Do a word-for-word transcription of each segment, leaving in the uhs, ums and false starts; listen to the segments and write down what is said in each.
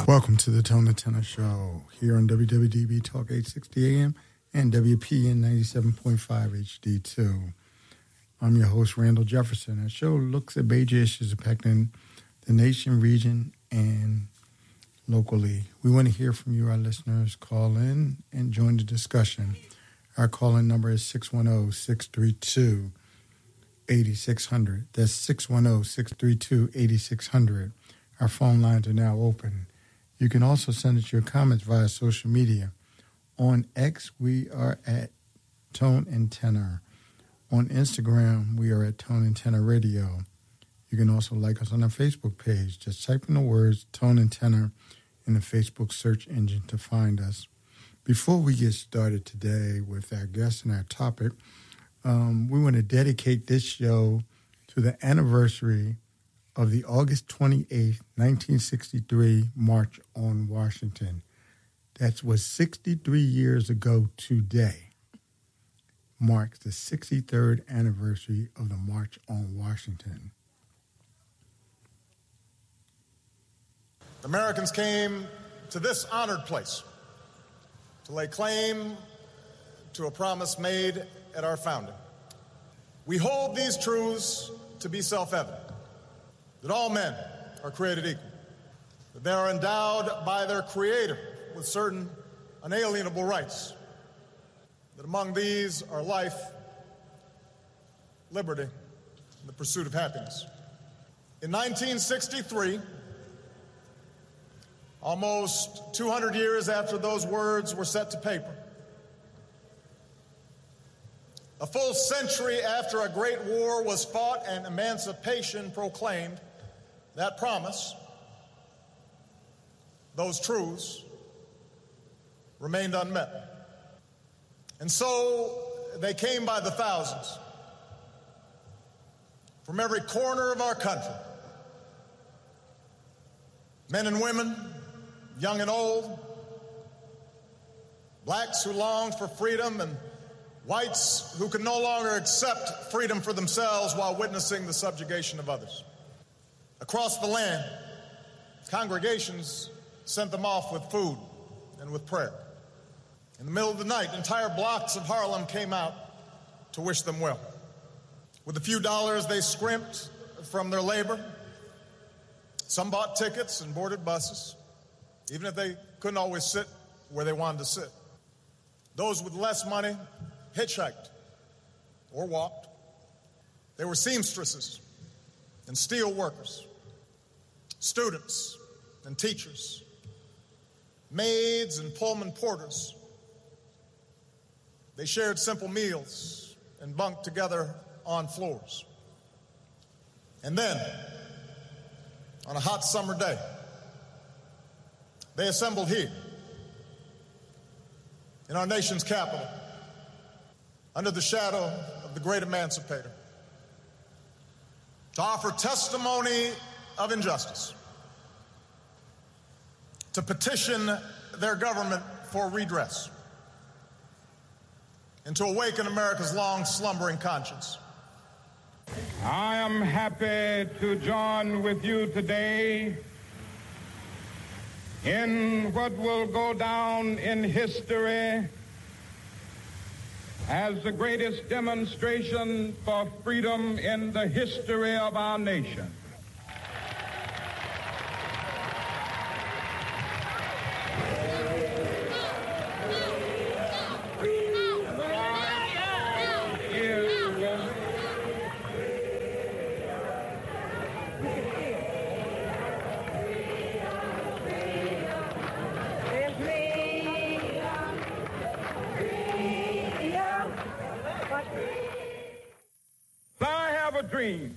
Welcome to the Tone and Tenor Show here on W W D B Talk eight sixty A M and W P N ninety-seven point five H D two. I'm your host, Randall Jefferson. Our show looks at major issues affecting the nation, region, and locally. We want to hear from you, our listeners. Call in and join the discussion. Our call-in number is six one zero, six three two, eight six zero zero. That's six one zero, six three two, eight six zero zero. Our phone lines are now open. You can also send us your comments via social media. On X, we are at Tone and Tenor. On Instagram, we are at Tone and Tenor Radio. You can also like us on our Facebook page. Just type in the words Tone and Tenor in the Facebook search engine to find us. Before we get started today with our guests and our topic, um, we want to dedicate this show to the anniversary of the August twenty-eighth, nineteen sixty-three March on Washington. That was sixty-three years ago today. Marks the sixty-third anniversary of the March on Washington. Americans came to this honored place to lay claim to a promise made at our founding. We hold these truths to be self-evident, that all men are created equal, that they are endowed by their Creator with certain unalienable rights, that among these are life, liberty, and the pursuit of happiness. In nineteen sixty-three, almost two hundred years after those words were set to paper, a full century after a great war was fought and emancipation proclaimed, that promise, those truths, remained unmet. And so they came by the thousands from every corner of our country. Men and women, young and old, blacks who longed for freedom and whites who could no longer accept freedom for themselves while witnessing the subjugation of others. Across the land, congregations sent them off with food and with prayer. In the middle of the night, entire blocks of Harlem came out to wish them well. With the few dollars they scrimped from their labor, some bought tickets and boarded buses, even if they couldn't always sit where they wanted to sit. Those with less money hitchhiked or walked. They were seamstresses and steel workers, students and teachers, maids and Pullman porters. They shared simple meals and bunked together on floors. And then, on a hot summer day, they assembled here in our nation's capital under the shadow of the great emancipator to offer testimony of injustice, to petition their government for redress, and to awaken America's long slumbering conscience. I am happy to join with you today in what will go down in history as the greatest demonstration for freedom in the history of our nation. Dream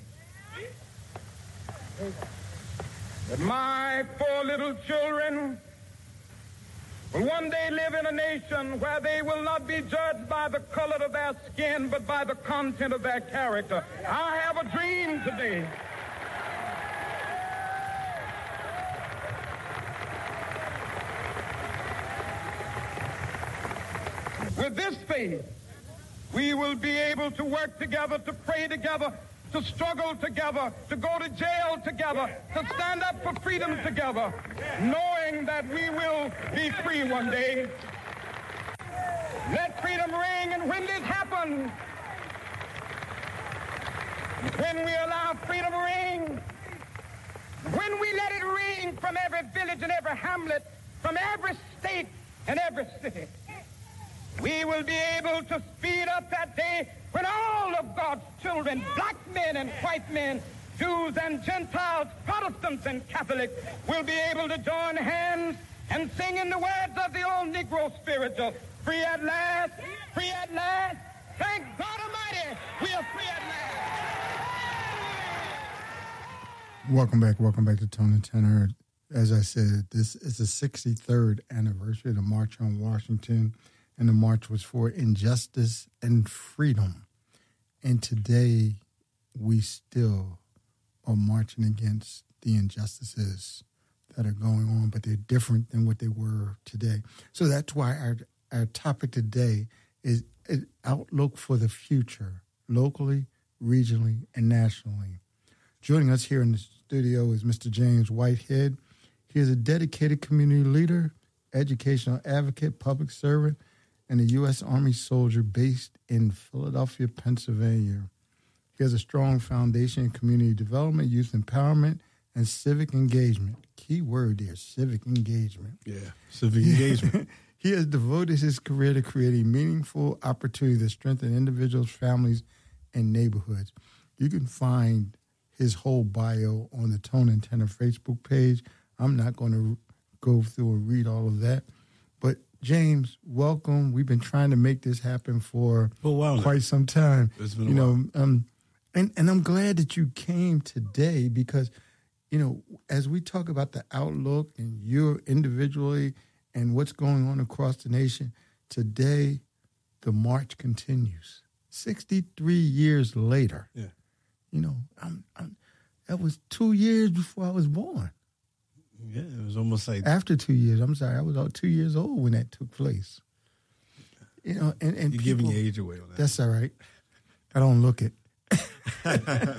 that my four little children will one day live in a nation where they will not be judged by the color of their skin, but by the content of their character. I have a dream today. With this faith, we will be able to work together, to pray together, to struggle together, to go to jail together, to stand up for freedom together, knowing knowing that we will be free one day. Let freedom ring, and when this happens, when we allow freedom to ring, when we let it ring from every village and every hamlet, from every state and every city, we will be able to speed up that day when all of God's children, black men and white men, Jews and Gentiles, Protestants and Catholics, will be able to join hands and sing in the words of the old Negro spiritual, free at last, free at last, thank God Almighty, we are free at last. Welcome back, welcome back to Tone and Tenor. As I said, this is the sixty-third anniversary of the March on Washington, and the march was for injustice and freedom. And today, we still are marching against the injustices that are going on, but they're different than what they were today. So that's why our our topic today is an outlook for the future, locally, regionally, and nationally. Joining us here in the studio is Mister James Whitehead. He is a dedicated community leader, educational advocate, public servant, and a U S Army soldier based in Philadelphia, Pennsylvania. He has a strong foundation in community development, youth empowerment, and civic engagement. Key word there, civic engagement. Yeah, civic engagement. He has devoted his career to creating meaningful opportunities that strengthen individuals, families, and neighborhoods. You can find his whole bio on the Tone and Tenor Facebook page. I'm not going to go through and read all of that. But, James, welcome. We've been trying to make this happen for oh, wow, quite now. some time. It's been a you know, while. Um, and, and I'm glad that you came today because, you know, as we talk about the outlook and you individually and what's going on across the nation, today the march continues. sixty-three years later. Yeah. You know, I'm, I'm, that was two years before I was born. Yeah, it was almost like... After two years. I'm sorry, I was about two years old when that took place. You know, and, and You're people, giving your age away on that. That's all right. I don't look it. I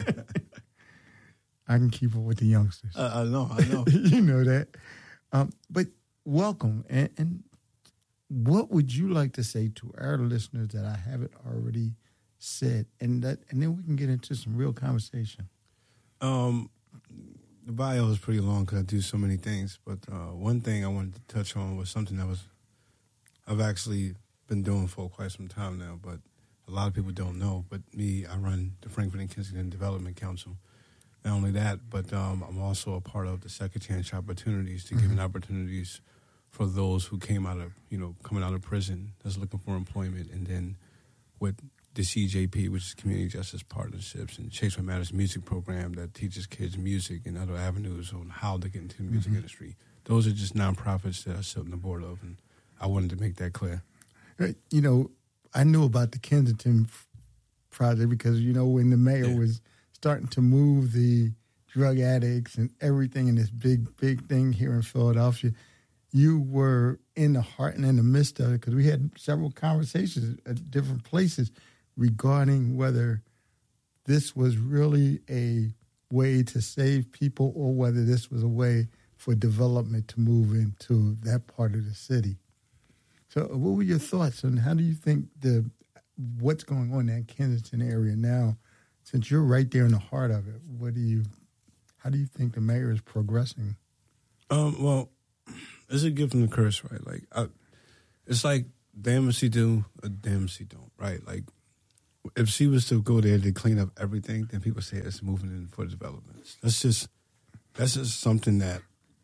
can keep up with the youngsters. Uh, I know, I know. You know that. Um, but welcome. And, and what would you like to say to our listeners that I haven't already said? And that, and then we can get into some real conversation. Um, the bio is pretty long because I do so many things. But uh, one thing I wanted to touch on was something that was I've actually been doing for quite some time now, but a lot of people don't know. But me, I run the Frankfort and Kensington Development Council. Not only that, but um, I'm also a part of the Second Chance Opportunities to mm-hmm. giving opportunities for those who came out of, you know, coming out of prison that's looking for employment, and then with the C J P, which is Community Justice Partnerships, and Chase What Matters music program that teaches kids music and other avenues on how to get into the music mm-hmm. industry. Those are just nonprofits that I sit on the board of, and I wanted to make that clear. You know, I knew about the Kensington project because, you know, when the mayor yeah. was starting to move the drug addicts and everything in this big, big thing here in Philadelphia, you were in the heart and in the midst of it because we had several conversations at different places regarding whether this was really a way to save people or whether this was a way for development to move into that part of the city. So what were your thoughts on how do you think the what's going on in that Kensington area now, since you're right there in the heart of it? What do you, how do you think the mayor is progressing? Um, well, it's a gift and a curse, right? Like, I, it's like damn if she do, or damn if she don't, right? Like, if she was to go there to clean up everything, then people say it's moving in for development. That's just, that's just something that,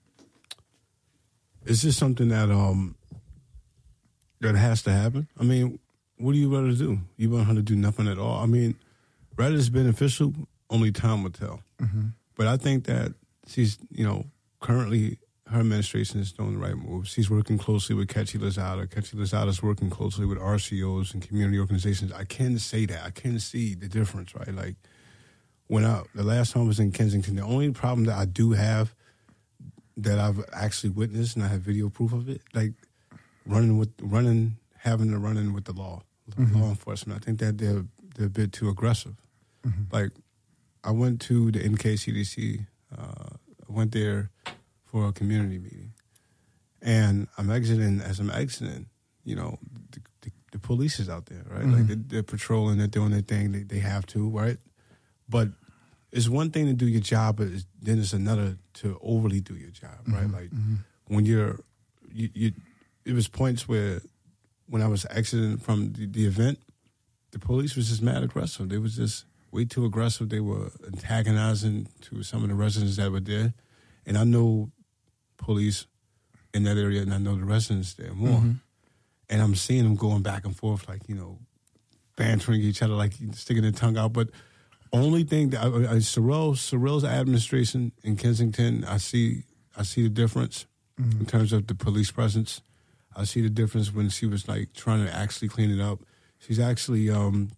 it's just something that um that has to happen. I mean, what do you rather do? You want her to do nothing at all? I mean, rather it's beneficial, only time will tell. Mm-hmm. But I think that she's, you know, currently her administration is doing the right moves. She's working closely with Ketchy Lozada. Ketchy Lozada is working closely with R C Os and community organizations. I can say that. I can see the difference, right? Like, when I, the last time I was in Kensington, the only problem that I do have that I've actually witnessed, and I have video proof of it, like running with, running, having to run in with the law, mm-hmm. law enforcement. I think that they're, they're a bit too aggressive. Mm-hmm. Like, I went to the N K C D C, uh, I went there for a community meeting. And I'm exiting, as I'm exiting, you know, the, the, the police is out there, right? Mm-hmm. Like they're, they're patrolling, they're doing their thing, they, they have to, right? But it's one thing to do your job, but it's, then it's another to overly do your job, right? Mm-hmm. Like mm-hmm. when you're, you, you, it was points where when I was exiting from the, the event, the police was just mad aggressive. They was just way too aggressive. They were antagonizing to some of the residents that were there. And I know police in that area, and I know the residents there more. Mm-hmm. And I'm seeing them going back and forth, like, you know, bantering each other, like sticking their tongue out. But only thing that I, I, Sorrell, Sorrell's administration in Kensington, I see, I see the difference mm-hmm. in terms of the police presence. I see the difference when she was like trying to actually clean it up. She's actually um,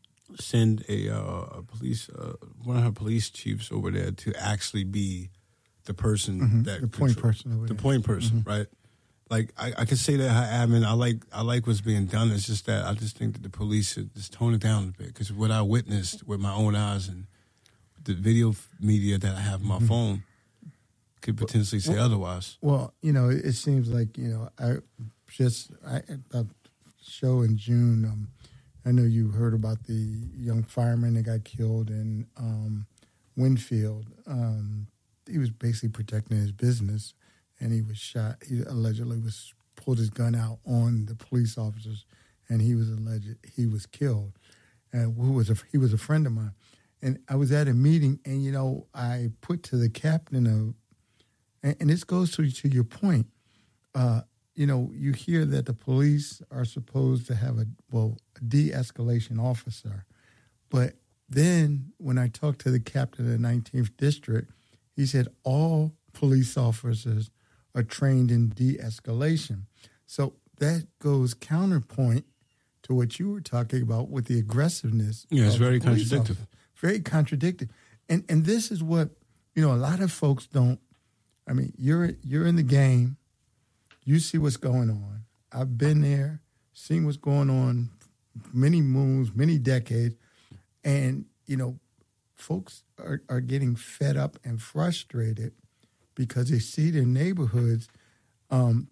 send a, uh, a police, uh, one of her police chiefs over there to actually be the person mm-hmm. that the point control, person over the there. point person, mm-hmm. right? Like I, I could say that her admin, I like, I like what's being done. It's just that I just think that the police should just tone it down a bit, because what I witnessed with my own eyes and the video media that I have on my mm-hmm. phone could potentially say well, otherwise. Well, you know, it, it seems like, you know, I just I a show in June. Um, I know you heard about the young fireman that got killed in um, Winfield. Um, he was basically protecting his business, and he was shot. He allegedly was pulled his gun out on the police officers, and he was alleged he was killed. And who was a, he was a friend of mine, and I was at a meeting, and you know, I put to the captain of, and, and this goes to to your point. Uh, you know, you hear that the police are supposed to have a well a de-escalation officer, but then when I talked to the captain of the nineteenth district, he said all police officers are trained in de-escalation. So that goes counterpoint to what you were talking about with the aggressiveness. Yeah, it's very contradictory. contradictory. Very contradictory. And and this is what, you know, a lot of folks don't. I mean, you're you're in the game. You see what's going on. I've been there, seen what's going on many moons, many decades. And, you know, folks are, are getting fed up and frustrated because they see their neighborhoods um,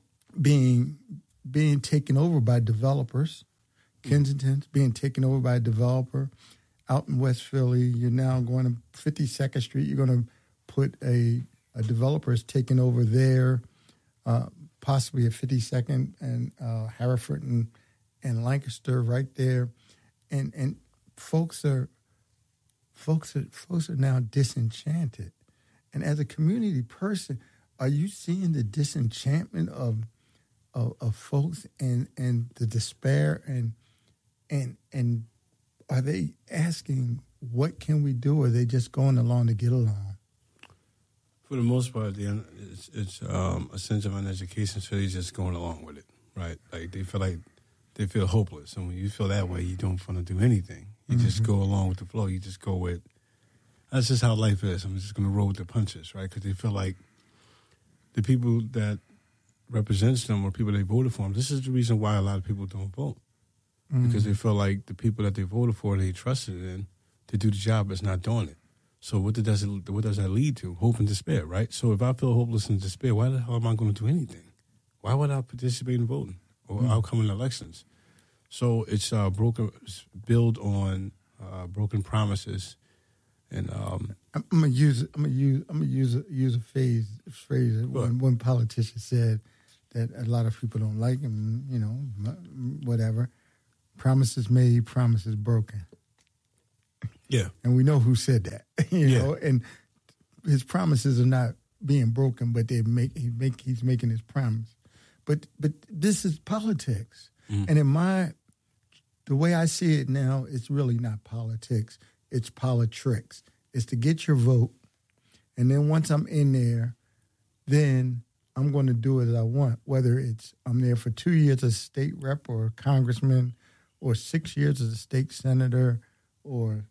being being taken over by developers. Kensington's being taken over by a developer. Out in West Philly, you're now going to fifty-second Street. You're going to put a, a developer is taking over there, uh, possibly at fifty-second and uh, Hereford and, and Lancaster right there. And and folks are folks are folks are now disenchanted. And as a community person, are you seeing the disenchantment of of, of folks and, and the despair and and and are they asking what can we do, or are they just going along to get along? For the most part, it's, it's um, a sense of uneducation, so they're just going along with it, right? Like they feel like they feel hopeless, and when you feel that way, you don't want to do anything. You mm-hmm. just go along with the flow. You just go with. That's just how life is. I'm just going to roll with the punches, right? Because they feel like the people that represents them or people they voted for them. This is the reason why a lot of people don't vote. Mm-hmm. Because they feel like the people that they voted for and they trusted in to do the job is not doing it. So what does it, what does that lead to? Hope and despair, right? So if I feel hopeless and despair, why the hell am I going to do anything? Why would I participate in voting or mm-hmm. outcome in elections? So it's uh, broken, it's built on uh, broken promises, and um, I'm gonna use I'm gonna use I'm gonna use a, use a phrase phrase that one, one politician said that a lot of people don't like, and you know, whatever. Promises made, promises broken. Yeah. And we know who said that, you yeah. know, and his promises are not being broken, but they make, he make he's making his promise. But but this is politics. Mm. And in my the way I see it now, it's really not politics. It's politricks. It's to get your vote. And then once I'm in there, then I'm going to do as I want, whether it's I'm there for two years as a state rep or a congressman, or six years as a state senator or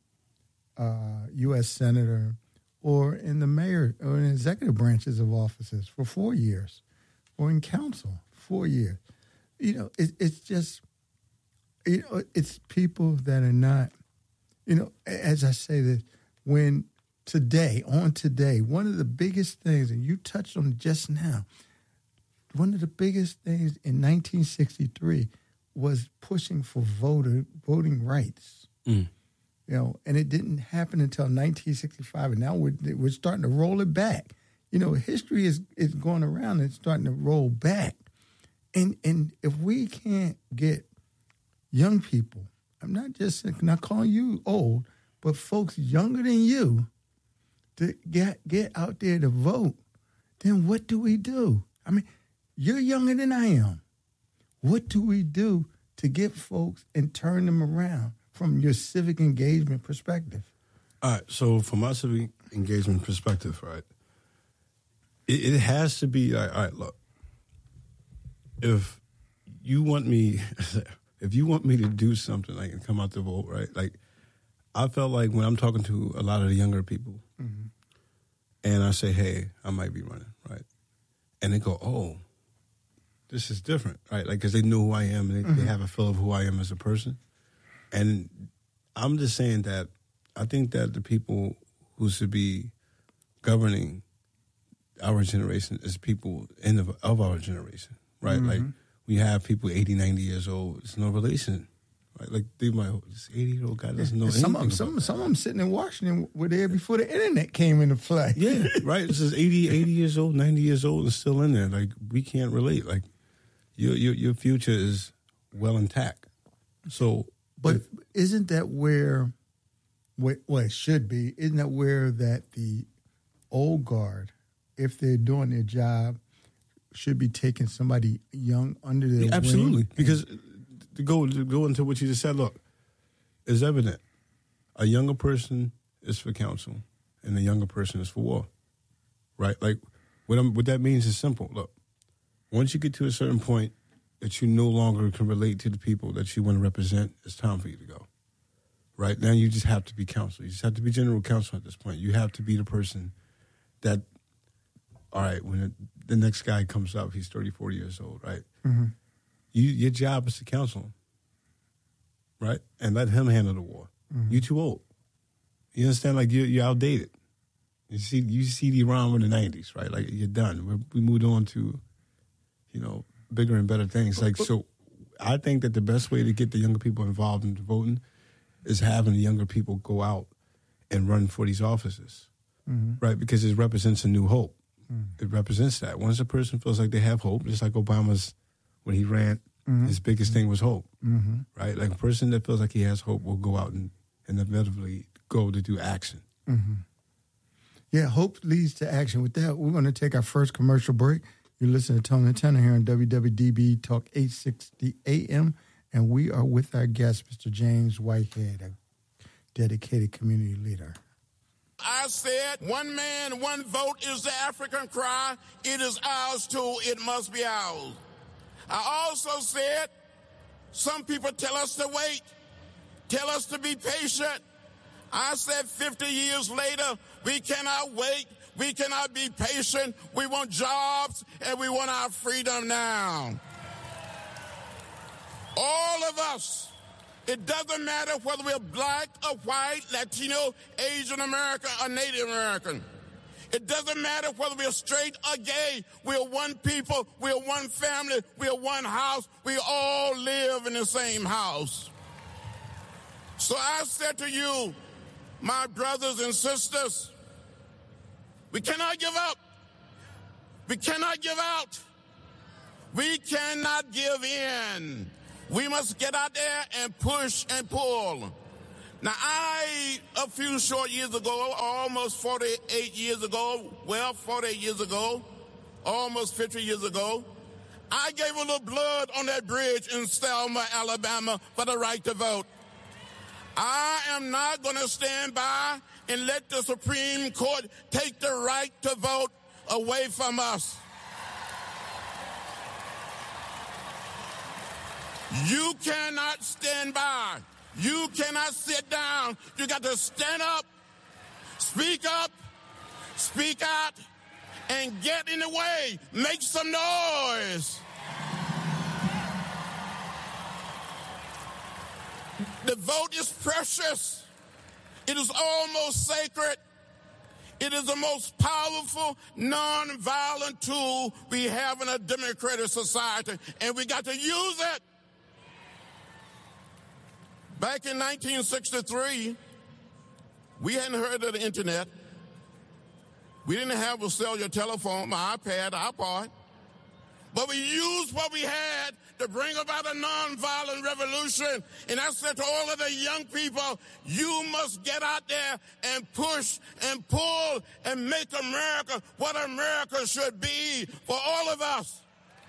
uh, U S senator, or in the mayor or in executive branches of offices for four years, or in council four years. You know, it, it's just, you know, it's people that are not, you know, as I say this, when today, on today, one of the biggest things, and you touched on it just now, one of the biggest things in nineteen sixty-three was pushing for voter voting rights. Mm. You know, and it didn't happen until nineteen sixty-five, and now we're we're starting to roll it back. You know, history is is going around and starting to roll back, and and if we can't get young people, I'm not just not calling you old, but folks younger than you to get get out there to vote, then what do we do? I mean, you're younger than I am. What do we do to get folks and turn them around from your civic engagement perspective? All right, so from my civic engagement perspective, right, it, it has to be, all right, all right, look, if you want me, if you want me to do something, like, and come out to vote, right, like, I felt like when I'm talking to a lot of the younger people, mm-hmm. and I say, hey, I might be running, right, and they go, oh, this is different, right? Like, because they know who I am, and they, mm-hmm. they have a feel of who I am as a person. And I'm just saying that I think that the people who should be governing our generation is people in the, of our generation, right? Mm-hmm. Like, we have people eighty, ninety years old. It's no relation, right? Like, they might, this eighty-year-old guy doesn't know anything some of them, some, some of them sitting in Washington were there before the internet came into play. Yeah, right? This is eighty, eighty years old, ninety years old, and still in there. Like, we can't relate. Like, Your, your your future is well intact. So, but if, isn't that where, where, well, it should be, isn't that where that the old guard, if they're doing their job, should be taking somebody young under their yeah, absolutely. wing? Because to go to go into what you just said, look, it's evident. A younger person is for counsel, and a younger person is for war. Right? Like, what I'm, what that means is simple. Look. Once you get to a certain point that you no longer can relate to the people that you want to represent, it's time for you to go. Right? Now you just have to be counsel. You just have to be general counsel at this point. You have to be the person that, all right, when it, the next guy comes up, he's thirty, forty years old, right? Mm-hmm. You, your job is to counsel him, right? And let him handle the war. Mm-hmm. You're too old. You understand? Like, you're, you're outdated. You see, you see the Iran in the nineties, right? Like, you're done. We're, we moved on to... you know, bigger and better things. Like, so I think that the best way to get the younger people involved in voting is having the younger people go out and run for these offices, mm-hmm. right? Because it represents a new hope. Mm-hmm. It represents that. Once a person feels like they have hope, just like Obama's, when he ran, mm-hmm. his biggest thing was hope, mm-hmm. right? Like, a person that feels like he has hope will go out and, and inevitably go to do action. Mm-hmm. Yeah, hope leads to action. With that, we're going to take our first commercial break. You're listening to Tone and Tenor here on W W D B Talk eight sixty A M, and we are with our guest, Mister James Whitehead, a dedicated community leader. I said, one man, one vote is the African cry. It is ours too. It must be ours. I also said, some people tell us to wait, tell us to be patient. I said, fifty years later, we cannot wait. We cannot be patient. We want jobs, and we want our freedom now. All of us, it doesn't matter whether we're black or white, Latino, Asian American, or Native American. It doesn't matter whether we're straight or gay. We're one people. We're one family. We're one house. We all live in the same house. So I said to you, my brothers and sisters, we cannot give up. We cannot give out. We cannot give in. We must get out there and push and pull. Now, I, a few short years ago, almost forty-eight years ago, well, forty-eight years ago, almost fifty years ago, I gave a little blood on that bridge in Selma, Alabama, for the right to vote. I am not going to stand by and let the Supreme Court take the right to vote away from us. You cannot stand by. You cannot sit down. You got to stand up, speak up, speak out, and get in the way. Make some noise. The vote is precious. It is almost sacred. It is the most powerful, non-violent tool we have in a democratic society, and we got to use it. Back in nineteen sixty-three, we hadn't heard of the internet. We didn't have a cellular telephone, my iPad, iPod. But we used what we had to bring about a nonviolent revolution. And I said to all of the young people, you must get out there and push and pull and make America what America should be for all of us.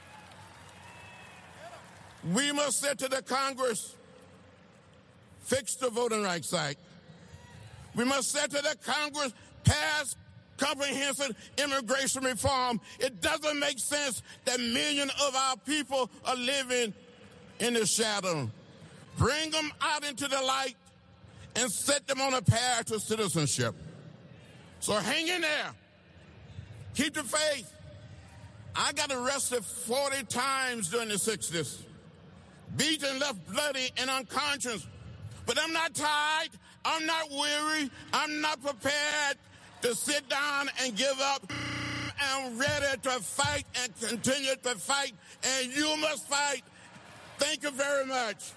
We must say to the Congress, fix the Voting Rights Act. We must say to the Congress, pass comprehensive immigration reform. It doesn't make sense that millions of our people are living in the shadow. Bring them out into the light and set them on a path to citizenship. So hang in there. Keep the faith. I got arrested forty times during the sixties. Beaten, left bloody and unconscious. But I'm not tired. I'm not weary. I'm not prepared to sit down and give up. I'm ready to fight and continue to fight, and you must fight. Thank you very much.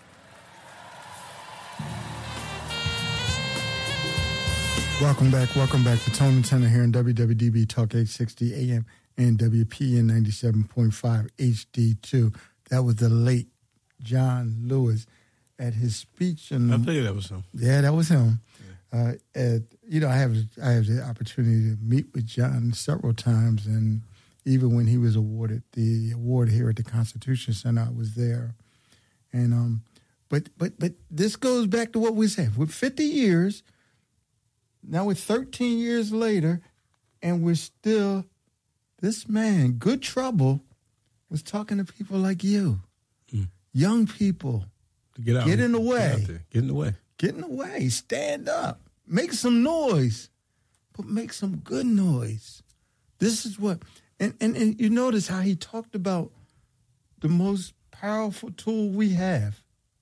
Welcome back. Welcome back to Tony Turner here on W W D B Talk eight sixty A M and W P N ninety-seven point five H D two. That was the late John Lewis at his speech. And I think that was him. Yeah, that was him. Uh, at, you know, I have I have the opportunity to meet with John several times, and even when he was awarded the award here at the Constitution Center, I was there. And um, but but but this goes back to what we said. With fifty years, now we're thirteen years later, and we're still. This man, Good Trouble, was talking to people like you, mm. young people. To get out, get in the way, get, get in the way, get in the way. Stand up. Make some noise, but make some good noise. This is what, and, and, and you notice how he talked about the most powerful tool we have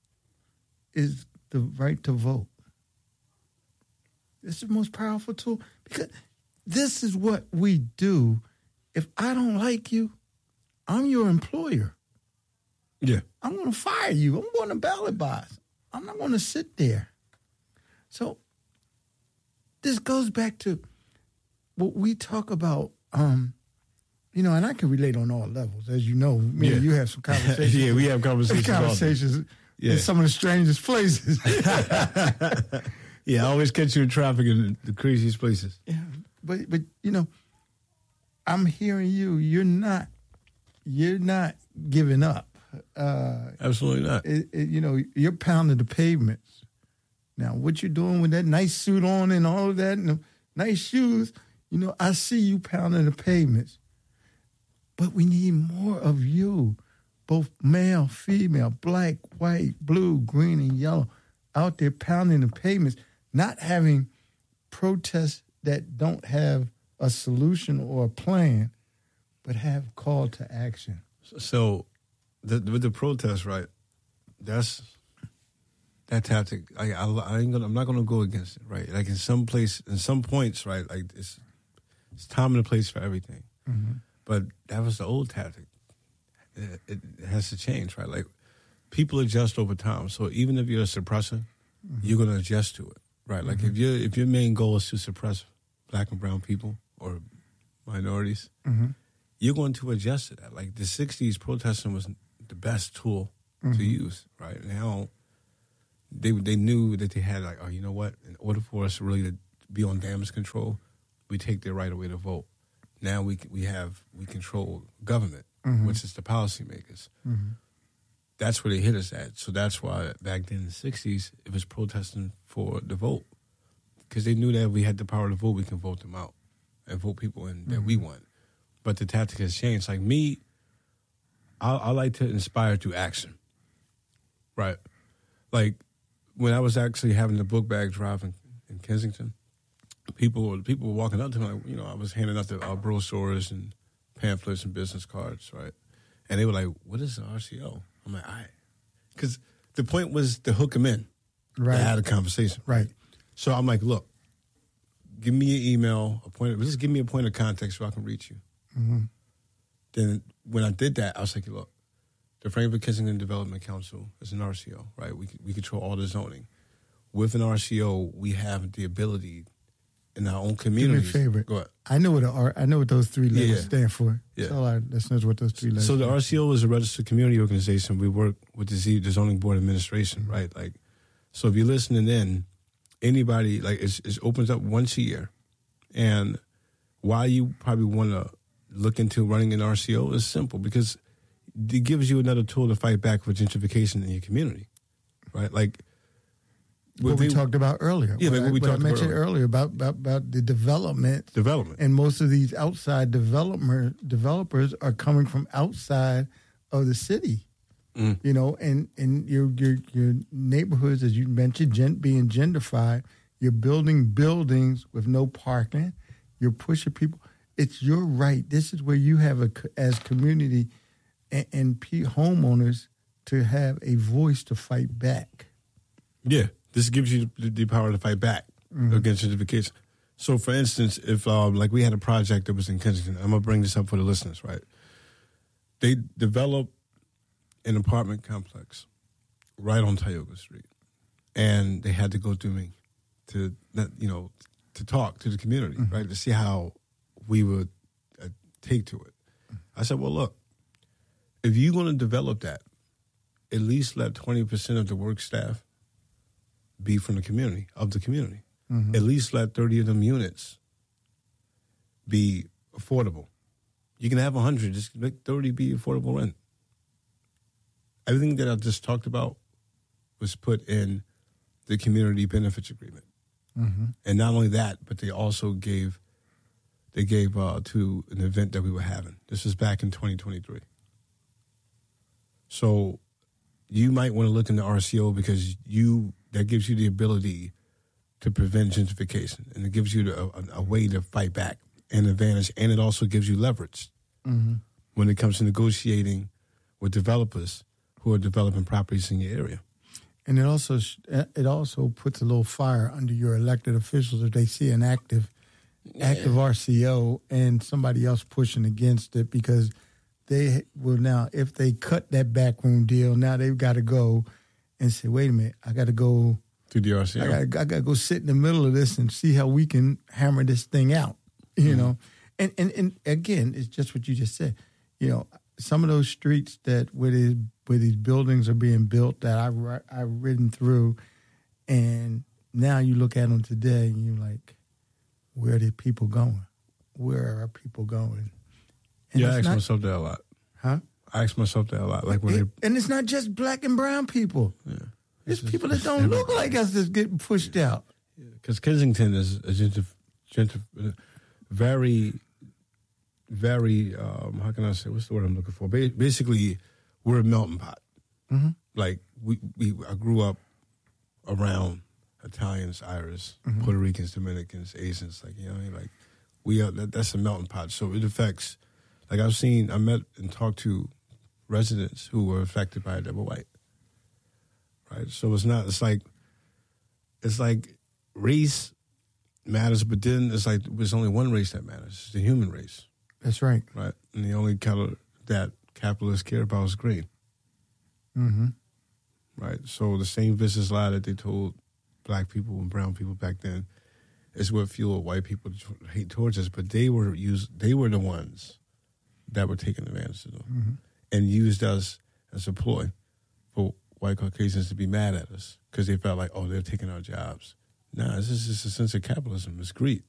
is the right to vote. It's the most powerful tool because this is what we do. If I don't like you, I'm your employer. Yeah. I'm going to fire you. I'm going to ballot box. I'm not going to sit there. So this goes back to what we talk about, um, you know, and I can relate on all levels. As you know, me yeah. and you have some conversations. yeah, we have conversations. Conversations yeah. in some of the strangest places. yeah, I always catch you in traffic in the craziest places. Yeah, but but you know, I'm hearing you. You're not. You're not giving up. Uh, Absolutely not. It, it, you know, you're pounding the pavements. Now, what you're doing with that nice suit on and all of that and the nice shoes, you know, I see you pounding the pavements. But we need more of you, both male, female, black, white, blue, green, and yellow, out there pounding the pavements, not having protests that don't have a solution or a plan, but have call to action. So, the, with the protest, right? That's that tactic. I, I, I ain't gonna. I'm not gonna go against it, right? Like in some place, in some points, right? Like it's it's time and a place for everything. Mm-hmm. But that was the old tactic. It, it has to change, right? Like people adjust over time. So even if you're a suppressor, mm-hmm. you're gonna adjust to it, right? Like mm-hmm. if your if your main goal is to suppress black and brown people or minorities. Mm-hmm. You're going to adjust to that. Like the sixties, protesting was the best tool mm-hmm. to use. Right now, they they knew that they had like, oh, you know what? In order for us really to be on damage control, we take their right away to vote. Now we we have we control government, mm-hmm. which is the policymakers. Mm-hmm. That's where they hit us at. So that's why back then in the sixties, it was protesting for the vote because they knew that if we had the power to vote, we can vote them out and vote people in that mm-hmm. we want. But the tactic has changed. Like me, I, I like to inspire through action, right? Like when I was actually having the book bag drive in, in Kensington, people people were walking up to me, like, you know, I was handing out the uh, brochures and pamphlets and business cards, right? And they were like, "What is an R C O?" I'm like, "I," because the point was to hook them in, right? To have a conversation, right? So I'm like, "Look, give me your email, a point of, just give me a point of contact so I can reach you. Mm-hmm. Then when I did that, I was like, look, the Franklin Kensington Development Council is an R C O, right? We we control all the zoning. With an R C O, we have the ability in our own communities. Do me a favor. Go ahead. I know what a R, I know what those three letters Yeah. stand for. Yeah. Tell our listeners what those three letters. So the stand R C O is a registered community organization. We work with the, Z, the Zoning Board Administration, right? Like, so if you're listening in, anybody, like, it's, it opens up once a year. And why you probably want to look into running an R C O is simple, because it gives you another tool to fight back for gentrification in your community, right? Like, what we talked about earlier. Yeah, what like what I, we what talked I mentioned about earlier, earlier about, about about the development. Development. And most of these outside developer developers are coming from outside of the city. Mm. You know, and, and your your your neighborhoods, as you mentioned, gen, being gentrified, you're building buildings with no parking, you're pushing people. It's your right. This is where you have, a as community and, and homeowners, to have a voice to fight back. Yeah, this gives you the, the power to fight back mm-hmm. against gentrification. So, for instance, if um, like we had a project that was in Kensington, I'm gonna bring this up for the listeners, right? They developed an apartment complex right on Tioga Street, and they had to go through me to, you know, to talk to the community, mm-hmm. right, to see how we would uh, take to it. I said, well, look, if you're going to develop that, at least let twenty percent of the work staff be from the community, of the community. Mm-hmm. At least let thirty of them units be affordable. You can have one hundred, just make thirty be affordable rent. Everything that I just talked about was put in the community benefits agreement. Mm-hmm. And not only that, but they also gave, they gave uh, to an event that we were having. This was back in twenty twenty-three. So you might want to look into R C O, because you that gives you the ability to prevent gentrification, and it gives you a, a, a way to fight back, an advantage, and it also gives you leverage mm-hmm. when it comes to negotiating with developers who are developing properties in your area. And it also it also puts a little fire under your elected officials if they see an active yeah. active R C O and somebody else pushing against it, because they will now, if they cut that backroom deal, now they've got to go and say, wait a minute, I got to go to the R C O. I got to go sit in the middle of this and see how we can hammer this thing out, you mm-hmm. know. And, and and again, it's just what you just said. You know, some of those streets that where these, where these buildings are being built that I've, I've ridden through, and now you look at them today and you're like, where are the people going? Where are people going? And yeah, I ask not, myself that a lot. Huh? I ask myself that a lot. Like when it, they, and it's not just black and brown people. Yeah. It's, it's people that don't look like us that's getting pushed out. Because yeah, Kensington is a gentrif, gentrif, very, very, um, how can I say, what's the word I'm looking for? Ba- basically, we're a melting pot. Mm-hmm. Like, we, we, I grew up around Italians, Irish, mm-hmm. Puerto Ricans, Dominicans, Asians. Like, you know what I mean? Like, we are, that, that's a melting pot. So it affects, like I've seen, I met and talked to residents who were affected by it that were white. Right? So it's not, it's like, it's like race matters, but then it's like there's only one race that matters. It's the human race. That's right. Right? And the only color that capitalists care about is green. Mm-hmm. Right? So the same vicious lie that they told black people and brown people back then is what fueled white people to hate towards us. But they were used, they were the ones that were taking advantage of them mm-hmm. and used us as a ploy for white Caucasians to be mad at us because they felt like, oh, they're taking our jobs. Nah, this is just a sense of capitalism. It's greed.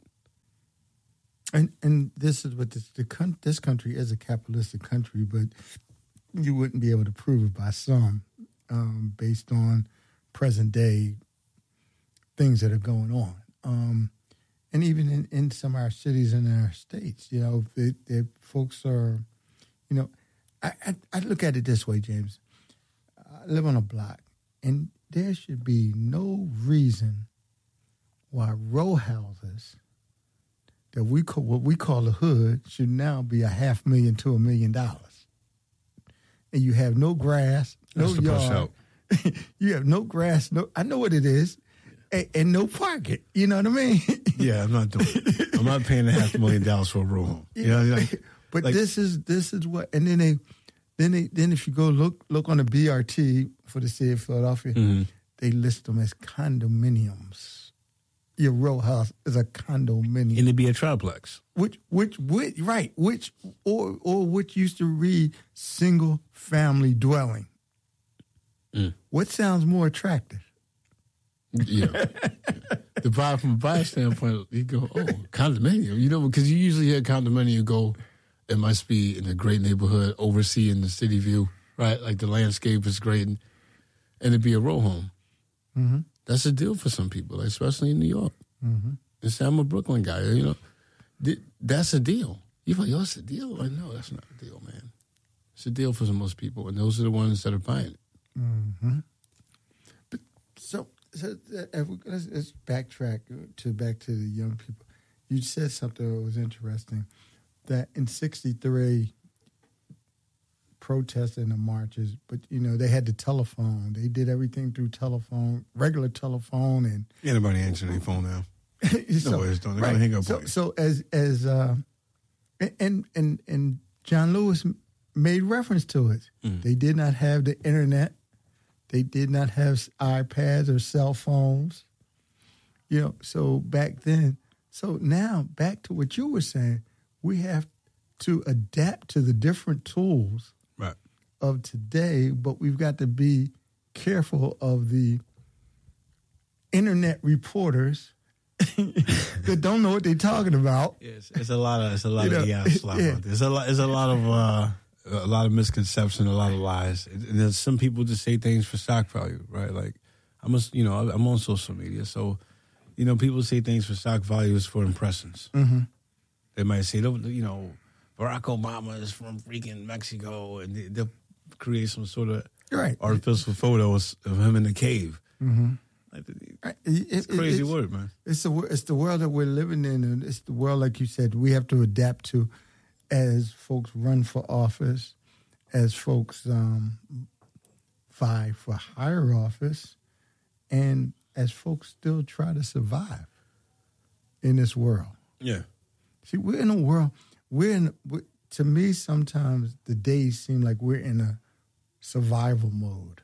And and this is what this, the this country is, a capitalistic country, but you wouldn't be able to prove it by some um, based on present day things that are going on. Um, and even in, in some of our cities and our states, you know, they, they, folks are, you know, I, I, I look at it this way, James. I live on a block, and there should be no reason why row houses that we call, what we call a hood, should now be a half million to a million dollars. And you have no grass, no That's the yard. You have no grass, no, I know what it is. and, and no parking. You know what I mean? Yeah, I'm not doing it. I'm not paying a half a million dollars for a row home. You know, like, but like, this is this is what, and then they, then they, then if you go look look on the B R T for the city of Philadelphia, mm-hmm. they list them as condominiums. Your row house is a condominium, and it'd be a triplex. Which, which, which, right? Which, or or which used to read single family dwelling. Mm. What sounds more attractive? Yeah, the buy from a buyer standpoint, you go, oh, condominium. You know, because you usually hear condominium, you go, it must be in a great neighborhood, overseeing the city view, right? Like the landscape is great, and, and it'd be a row home. Mm-hmm. That's a deal for some people, especially in New York. Mm-hmm. And say, I'm a Brooklyn guy, you know. Th- that's a deal. You're like, yo, it's a deal? Like, no, that's not a deal, man. It's a deal for most people, and those are the ones that are buying it. Mm-hmm. But so, so uh, let's, let's backtrack to back to the young people. You said something that was interesting, that in sixty-three, protesting the marches, but you know they had the telephone. They did everything through telephone, regular telephone, and anybody answering their phone now. so, Nobody's doing. They're right. gonna hang up. So, on you. so as as uh, and and and John Lewis made reference to it. Mm. They did not have the internet. They did not have iPads or cell phones. You know, so back then. So now back to what you were saying, we have to adapt to the different tools right. of today, but we've got to be careful of the internet reporters that don't know what they're talking about. Yes, it's a lot of it's a lot you of know, yeah, slap yeah. out there. It's a lot. It's a lot of uh, a lot of misconception, a lot of lies. And there's some people just say things for shock value, right? Like I'm, a, you know, I'm on social media, so you know, people say things for shock values for impressions. Mm-hmm. They might say, you know, Barack Obama is from freaking Mexico, and they, they'll create some sort of right. artificial photos of him in the cave. Mm-hmm. Like, it, it's it, crazy it's, word, man. It's the it's the world that we're living in, and it's the world, like you said, we have to adapt to as folks run for office, as folks um, vie for higher office, and as folks still try to survive in this world. Yeah. See, we're in a world, we're in, we, to me, sometimes the days seem like we're in a survival mode.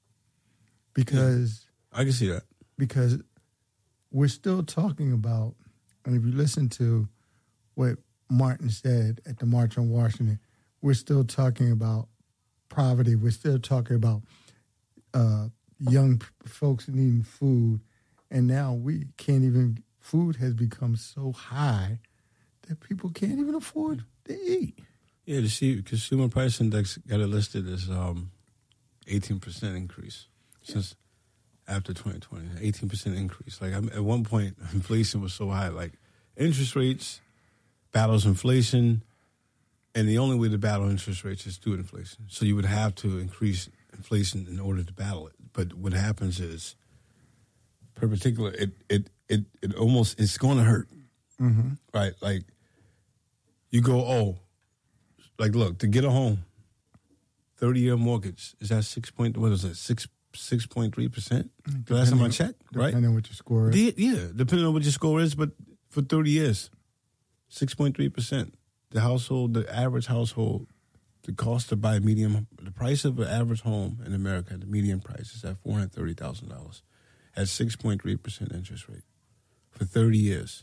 Because... Yeah, I can see that. Because we're still talking about, and if you listen to what Martin said at the March on Washington, we're still talking about poverty. We're still talking about uh, young p- folks needing food. And now we can't even, food has become so high that people can't even afford to eat. Yeah, the C- Consumer Price Index got it listed as um, eighteen percent increase since after twenty twenty. eighteen percent increase. Like I'm, at one point, inflation was so high. Like interest rates battles inflation, and the only way to battle interest rates is through inflation. So you would have to increase inflation in order to battle it. But what happens is, per particular, it it it, it almost it's going to hurt, mm-hmm. right? Like you go, oh, like look, to get a home, thirty year mortgage is that six point what is it six six point three percent? The last time I checked, right? Depending on what your score is. The, yeah, depending on what your score is, but for thirty years, six point three percent. The household, the average household, the cost to buy a medium, the price of an average home in America, the median price is at four hundred thirty thousand dollars at six point three percent interest rate for thirty years.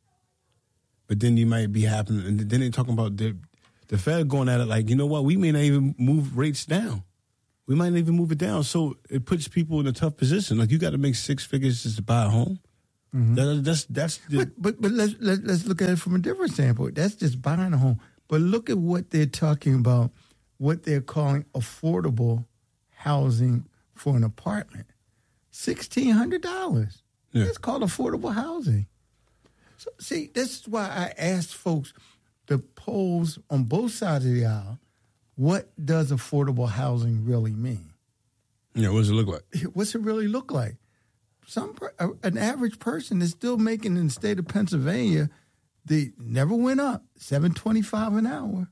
But then you might be happening, and then they're talking about the, the Fed going at it like, you know what, we may not even move rates down. We might not even move it down. So it puts people in a tough position. Like you got to make six figures just to buy a home. Mm-hmm. That, that's that's the, but but but let's let, let's look at it from a different standpoint. That's just buying a home. But look at what they're talking about, what they're calling affordable housing for an apartment. Sixteen hundred dollars. Yeah. It's called affordable housing. So see, this is why I asked folks the polls on both sides of the aisle. What does affordable housing really mean? Yeah, what does it look like? What's it really look like? Some an average person is still making in the state of Pennsylvania. They never went up seven twenty five an hour.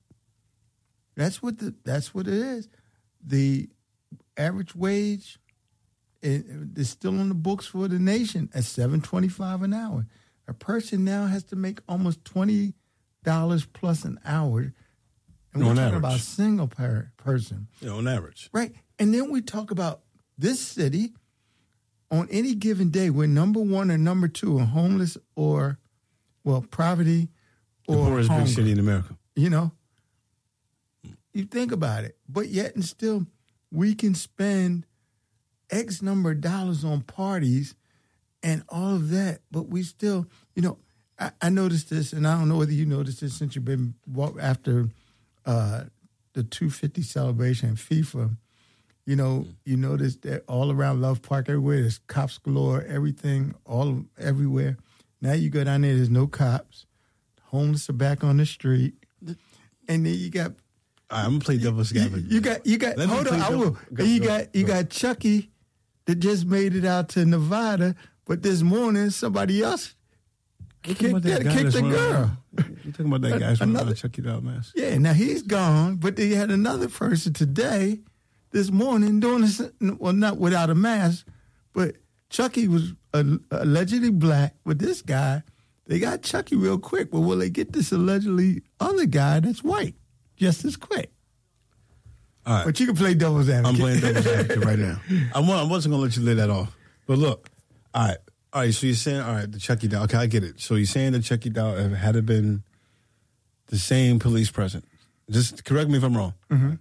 That's what the that's what it is. The average wage it, it's still on the books for the nation at seven twenty-five an hour. A person now has to make almost twenty dollars plus an hour. And we're on talking average. about a single per- person. You know, on average. Right. And then we talk about this city on any given day. We're number one or number two in homeless or, well, poverty or the poorest hunger. big city in America. You know, you think about it. But yet and still, we can spend X number of dollars on parties and all of that. But we still, you know, I, I noticed this, and I don't know whether you noticed this since you've been after uh, the two fifty celebration in FIFA. You know, you notice that all around Love Park, everywhere, there's cops galore, everything, all everywhere. Now you go down there, there's no cops. Homeless are back on the street. And then you got... Right, I'm going to play devil's advocate. You, you got... you got. Let Hold on, I will. Go, you go, got you go. got Chucky that just made it out to Nevada, but this morning somebody else kicked, About that guy kicked that's the running girl. around. You talking about that guy that's running Another- around Chucky Doll mask? Yeah, now he's gone, but they had another person today, this morning, doing this, well, not without a mask, but Chucky was uh, allegedly black, but this guy, they got Chucky real quick, but will they get this allegedly other guy that's white just as quick? All right. But you can play devil's advocate. I'm playing devil's advocate right now. I, wa- I wasn't going to let you lay that off. But look, all right. All right, so you're saying, all right, the Chucky Doll. Okay, I get it. So you're saying the Chucky Doll, had it been the same police presence, just correct me if I'm wrong. Mm-hmm.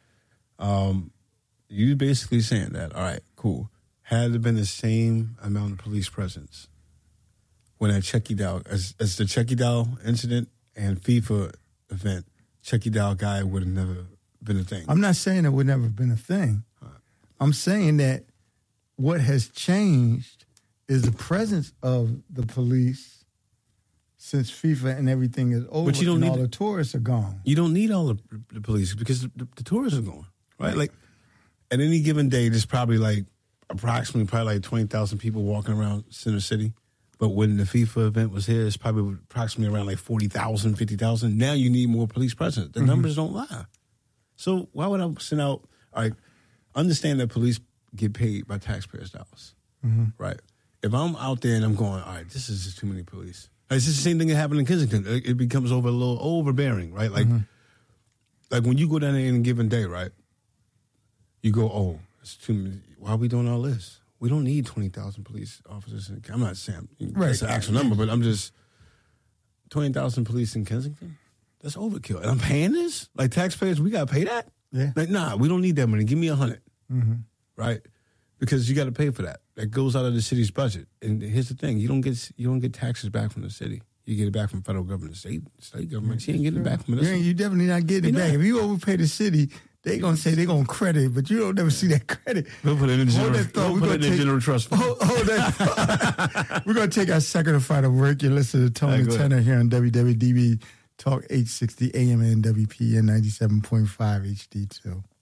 Um, you basically saying that, all right, cool. Had it been the same amount of police presence when that Chucky Doll, as, as the Chucky Doll incident and FIFA event, Chucky Doll guy would have never been a thing. I'm not saying it would never have been a thing. I'm saying that what has changed is the presence of the police since FIFA and everything is over, But you don't and need all to- the tourists are gone. You don't need all the, the police because the, the tourists are going, right? Like, at any given day, there's probably like approximately probably like twenty thousand people walking around Center City. But when the FIFA event was here, it's probably approximately around like forty thousand, fifty thousand. Now you need more police presence. The Mm-hmm. numbers don't lie. So why would I send out, all right, understand that police get paid by taxpayers' dollars, Mm-hmm. right? If I'm out there and I'm going, all right, this is just too many police. Like, it's just the same thing that happened in Kensington. It, it becomes over a little overbearing, right? Like, Mm-hmm. like when you go down there in a given day, right? You go, oh, it's too many. Why are we doing all this? We don't need twenty thousand police officers. In, I'm not saying Right. that's an actual number, but I'm just, twenty thousand police in Kensington? That's overkill. And I'm paying this? Like taxpayers, we got to pay that? Yeah. Like, nah, we don't need that money. Give me a hundred, Mm-hmm. right? Because you got to pay for that. That goes out of the city's budget. And here's the thing: you don't get you don't get taxes back from the city. You get it back from federal government, state state government. You ain't getting it back from You, us. ain't, you definitely not getting it You're back. not. If you overpay the city, they going to say they going to credit it, but you don't never see that credit. We'll put it in the Hold general, that thought. we'll We're put gonna it in the take- general trust fund. Hold, hold that. We're going to take our second and final break. You listen to Tony All right, go ahead. Tenner here on W W D B Talk eight sixty A M and W P N ninety-seven point five H D two.